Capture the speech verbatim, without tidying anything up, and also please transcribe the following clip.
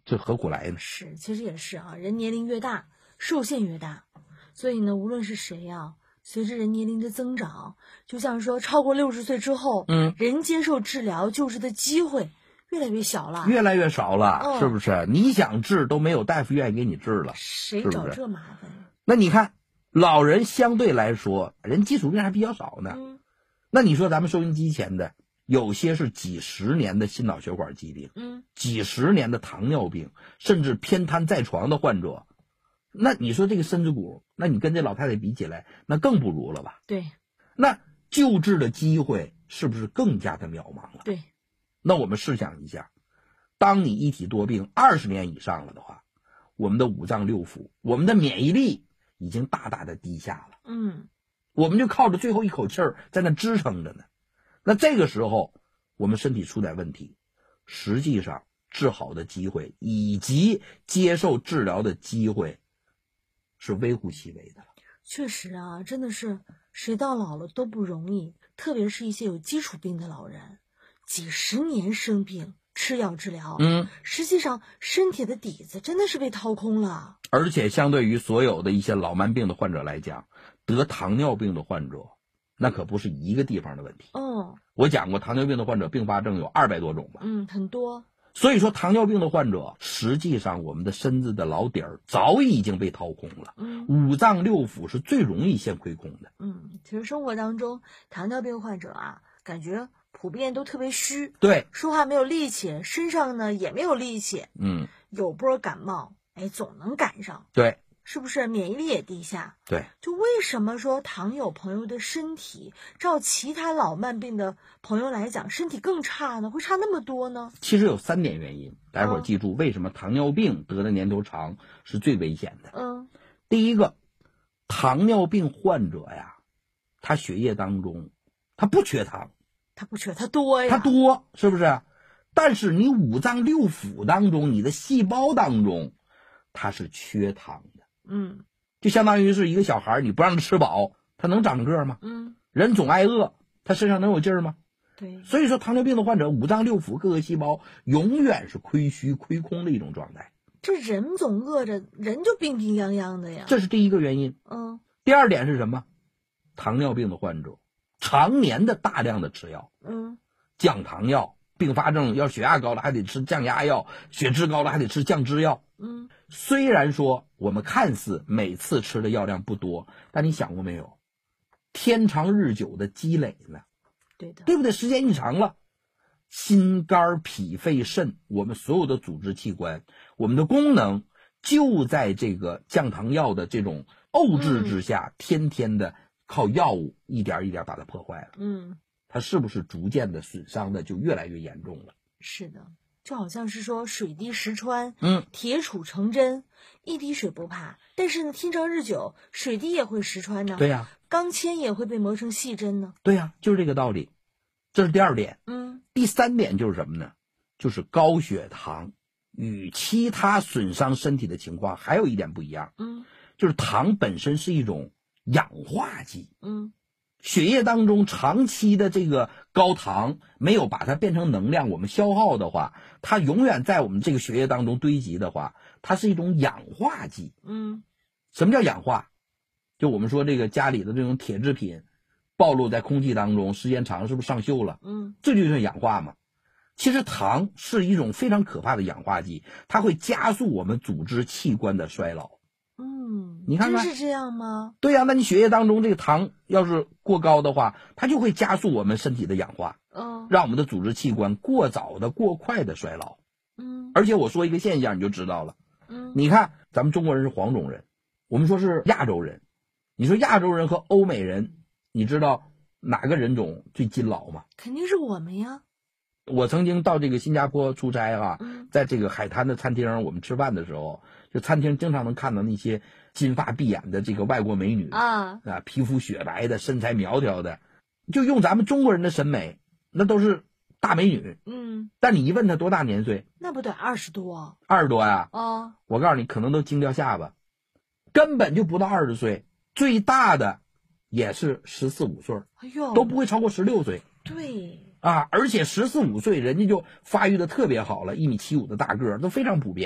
这何苦来呢？ 是，其实也是啊，人年龄越大，受限越大，所以呢，无论是谁呀，随着人年龄的增长，就像说超过六十岁之后， 嗯， 人接受治疗救治的机会越来越小了， 越来越少了， 哦、 是不是？你想治都没有大夫愿意给你治了， 谁找这麻烦呀？ 那你看，老人相对来说，人基础病还比较少呢。 嗯， 那你说咱们收音机前的，有些是几十年的心脑血管疾病， 嗯， 几十年的糖尿病，甚至偏瘫在床的患者，那你说这个身子骨，那你跟这老太太比起来，那更不如了吧？ 对。 那救治的机会是不是更加的渺茫了？ 对。 那我们试想一下，当你一体多病二十年以上了的话，我们的五脏六腑，我们的免疫力已经大大的低下了。 嗯， 我们就靠着最后一口气儿在那支撑着呢。那这个时候，我们身体出点问题，实际上治好的机会以及接受治疗的机会是微乎其微的了。 确实啊，真的是谁到老了都不容易，特别是一些有基础病的老人，几十年生病吃药治疗， 嗯， 实际上身体的底子真的是被掏空了。 而且相对于所有的一些老慢病的患者来讲，得糖尿病的患者那可不是一个地方的问题。 嗯， 我讲过，糖尿病的患者并发症有二百多种吧。 嗯，很多。 所以说，糖尿病的患者，实际上我们的身子的老底儿早已经被掏空了。 嗯， 五脏六腑是最容易先亏空的。 嗯，其实生活当中，糖尿病患者啊，感觉普遍都特别虚， 对， 说话没有力气，身上呢也没有力气。 嗯， 有波感冒，哎，总能赶上。 对。 是不是免疫力也低下？ 对， 就为什么说糖友朋友的身体照其他老慢病的朋友来讲身体更差呢？会差那么多呢？ 其实有三点原因，待会儿记住为什么糖尿病得的年头长是最危险的。 嗯， 第一个，糖尿病患者呀，他血液当中他不缺糖， 他不缺，他多呀， 他多，是不是？但是你五脏六腑当中，你的细胞当中，它是缺糖的。 嗯， 就相当于是一个小孩，你不让他吃饱，他能长个吗？ 嗯， 人总挨饿，他身上能有劲儿吗？ 对。 所以说，糖尿病的患者五脏六腑各个细胞永远是亏虚亏空的一种状态。 这人总饿着，人就病病殃殃的呀。 这是第一个原因。 嗯。 第二点是什么？糖尿病的患者常年的大量的吃药， 嗯， 降糖药，并发症要血压高了还得吃降压药，血脂高了还得吃降脂药。 嗯， 虽然说我们看似每次吃的药量不多，但你想过没有，天长日久的积累呢？ 对的， 对不对？时间一长了，心肝脾肺肾，我们所有的组织器官，我们的功能就在这个降糖药的这种沤制之下，嗯、天天的靠药物一点一点把它破坏了。 嗯， 它是不是逐渐的损伤的就越来越严重了？ 是的。就好像是说水滴石穿， 嗯， 铁杵成针，一滴水不怕，但是呢，天长日久，水滴也会石穿呢。 对呀、啊， 钢钎也会被磨成细针呢。 对呀、啊，就是这个道理。这是第二点。 嗯， 第三点就是什么呢？就是高血糖与其他损伤身体的情况还有一点不一样。 嗯， 就是糖本身是一种氧化剂。 嗯。 血液当中长期的这个高糖没有把它变成能量，我们消耗的话，它永远在我们这个血液当中堆积的话，它是一种氧化剂。 嗯， 什么叫氧化？就我们说这个家里的这种铁制品暴露在空气当中时间长，是不是上锈了？ 嗯， 这就是氧化嘛。其实糖是一种非常可怕的氧化剂，它会加速我们组织器官的衰老。 嗯， 你看看， 真是这样吗？ 对呀、啊，那你血液当中这个糖要是过高的话，它就会加速我们身体的氧化， 嗯， 让我们的组织器官过早的、过快的衰老。 嗯， 而且我说一个现象你就知道了。 嗯， 你看咱们中国人是黄种人，我们说是亚洲人，你说亚洲人和欧美人，你知道哪个人种最金老吗？ 肯定是我们呀。 我曾经到这个新加坡出差啊， 嗯、 在这个海滩的餐厅，我们吃饭的时候，就餐厅经常能看到那些金发碧眼的这个外国美女啊， 啊，皮肤雪白的，身材苗条的，就用咱们中国人的审美，那都是大美女。 嗯， 但你一问她多大年岁， 那不得二十多？ 二十多呀？ 啊， 我告诉你，可能都惊掉下巴，根本就不到二十岁，最大的也是十四五岁， 哎呦， 都不会超过十六岁。 对。 啊，而且十四五岁人家就发育的特别好了，一米七五的大个儿都非常普遍。